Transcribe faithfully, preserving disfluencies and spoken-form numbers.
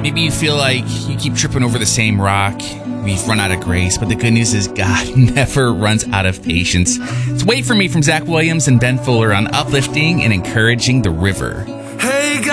Maybe you feel like you keep tripping over the same rock. We've run out of grace, but the good news is God never runs out of patience. It's Wait For Me from Zach Williams and Ben Fuller on uplifting and encouraging the river.